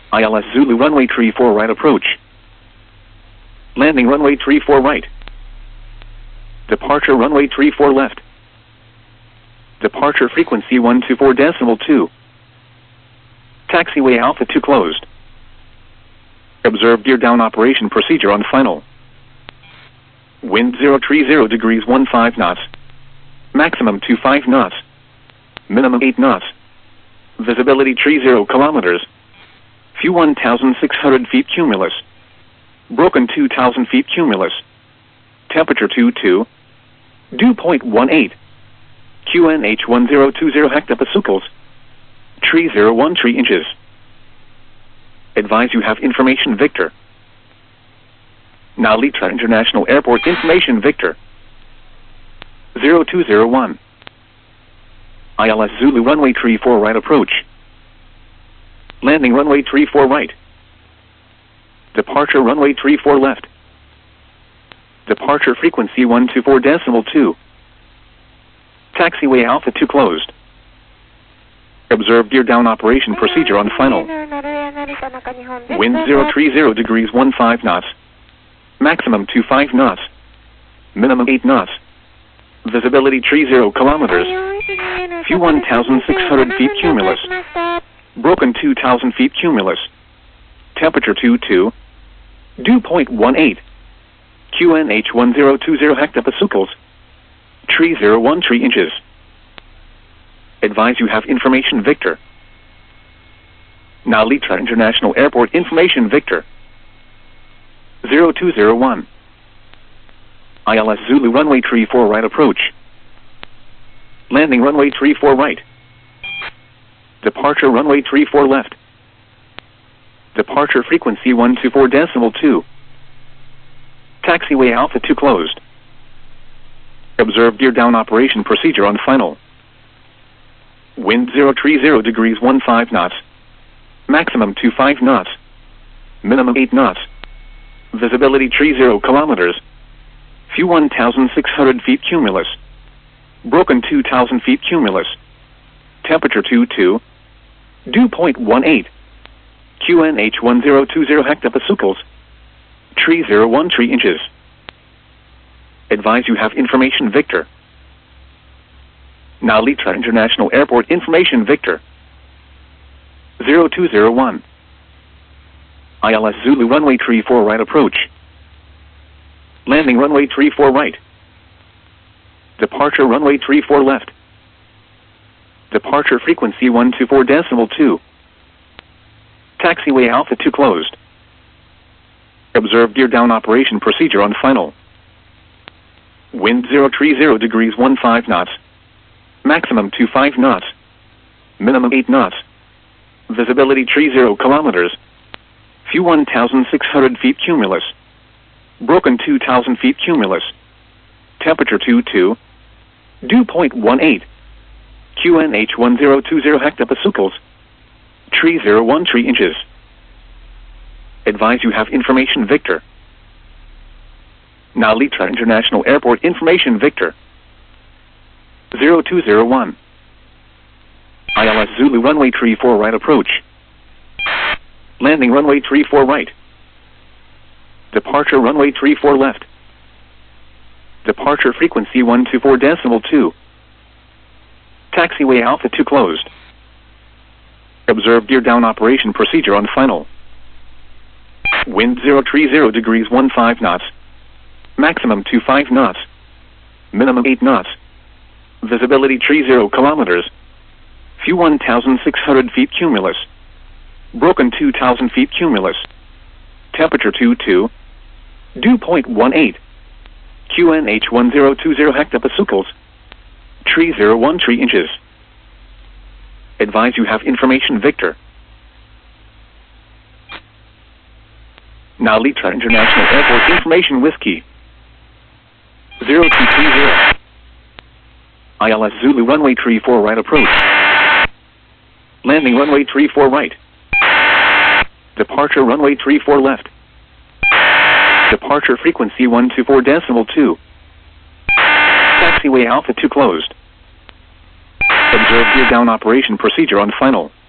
ILS Zulu runway 34 right approach. Landing runway 34 right. Departure runway 34 left. Departure frequency 124.2. Taxiway Alpha 2 closed. Observe gear down operation procedure on final. Wind 030 degrees 15 knots. Maximum 25 knots. Minimum 8 knots. Visibility 30 kilometers. Few 1,600 feet cumulus. Broken 2,000 feet cumulus. Temperature 22. Dew point 18. QNH 1020 hectopascals. 3 inches. Advise you have information Victor. Narita International Airport information Victor. 0201. ILS Zulu runway 34 right approach. Landing runway 34 right. Departure runway 34 left. Departure frequency 124.2. Taxiway Alpha 2 closed. Observe gear down operation procedure on final. Wind 030 degrees 15 knots. Maximum 25 knots. Minimum 8 knots. Visibility 30 kilometers. Few 1,600 feet cumulus. Broken 2,000 feet cumulus. Temperature 22. Dew point 18. QNH 1020 hectopascals. 3 inches. Advise you have information Victor. Narita International Airport information Victor. 0201. ILS Zulu runway 34 right approach. Landing runway 34 right. Departure runway 34 left. Departure frequency 124.2. Taxiway Alpha 2 closed. Observe gear down operation procedure on final. Wind 030 degrees 15 knots. Maximum 25 knots. Minimum 8 knots. Visibility 30 kilometers. Few 1,600 feet cumulus. Broken 2,000 feet cumulus. Temperature 22. Dew point 18. QNH 1020 hectopascals. 3 inches. Advise you have information Victor. Narita International Airport information Victor. 0201. ILS Zulu runway 34 right approach. Landing runway 34 right. Departure runway 34 left. Departure frequency 124.2. Taxiway Alpha 2 closed. Observe gear down operation procedure on final. Wind 030 degrees 15 knots. Maximum 25 knots. Minimum 8 knots. Visibility 30 kilometers. Few 1,600 feet cumulus. Broken 2,000 feet cumulus. Temperature 22. Dew point 18. QNH 1020 hectopascals. 3 inches. Advise you have information Victor. Narita International Airport information Victor. 0201. ILS Zulu runway 34 right approach. Landing runway 34 right. Departure runway 34 left. Departure frequency 124.2. Taxiway Alpha 2 closed. Observe gear down operation procedure on final. Wind 030 degrees 15 knots. Maximum 25 knots. Minimum 8 knots. Visibility 30 kilometers. Few 1,600 feet cumulus. Broken 2,000 feet cumulus. Temperature 22. Dew point 18. QNH 1020 hectopascals. 3 inches. Advise you have information Victor. Narita International Airport information Whiskey. 0230. ILS Zulu runway 34 right approach. Landing runway 34 right. Departure runway 34 left. Departure frequency 124.2. Taxiway Alpha 2 closed. Observe gear down operation procedure on final.